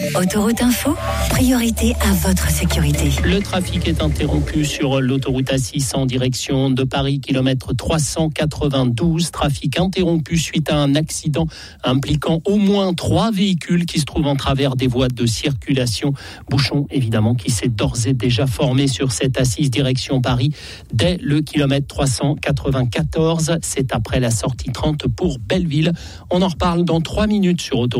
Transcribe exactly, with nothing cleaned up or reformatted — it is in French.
Autoroute Info, priorité à votre sécurité. Le trafic est interrompu sur l'autoroute A six en direction de Paris, kilomètre trois cent quatre-vingt-douze. Trafic interrompu suite à un accident impliquant au moins trois véhicules qui se trouvent en travers des voies de circulation. Bouchon, évidemment, qui s'est d'ores et déjà formé sur cette A six direction Paris dès le kilomètre trois cent quatre-vingt-quatorze. C'est après la sortie trente pour Belleville. On en reparle dans trois minutes sur Autoroute.